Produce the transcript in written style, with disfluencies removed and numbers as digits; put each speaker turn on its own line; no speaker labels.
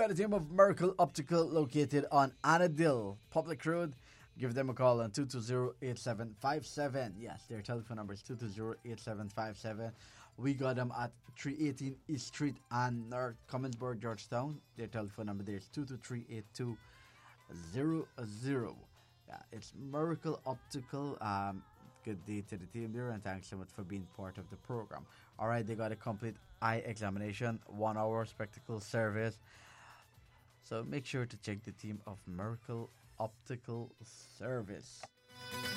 got a team of Miracle Optical located on Anadil Public Road. Give them a call on 220-8757. Yes, their telephone number is 220-8757. We got them at 318 East Street and North Commonsburg, Georgetown. Their telephone number there is 223-8200. Yeah, it's Miracle Optical. Good day to the team there, and thanks so much for being part of the program. All right, they got a complete eye examination, 1 hour spectacle service. So make sure to check the team of Miracle Optical Service.